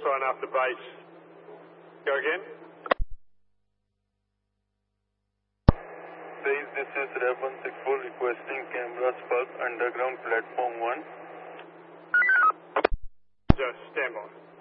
sign after base. Go again. Base, this is Rev 164 requesting cameras for underground platform 1. Just stand by.